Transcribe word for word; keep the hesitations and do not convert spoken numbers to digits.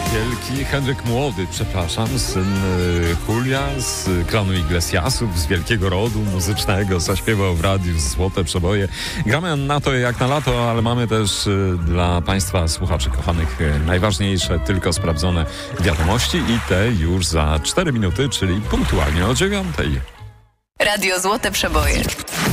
Wielki Henryk Młody, przepraszam, syn Julia z klanu Iglesiasów, z wielkiego rodu muzycznego, zaśpiewał w radiu złote przeboje. Gramy na to jak na lato, ale mamy też dla Państwa słuchaczy kochanych najważniejsze, tylko sprawdzone wiadomości i te już za cztery minuty, czyli punktualnie o dziewiątej. Radio Złote Przeboje.